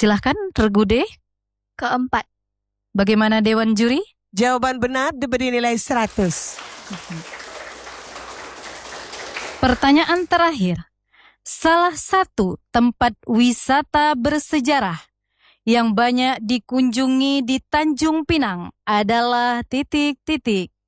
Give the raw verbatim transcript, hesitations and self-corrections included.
Silahkan, Tergude. Keempat. Bagaimana Dewan Juri? Jawaban benar diberi nilai seratus. Pertanyaan terakhir. Salah satu tempat wisata bersejarah yang banyak dikunjungi di Tanjung Pinang adalah titik-titik.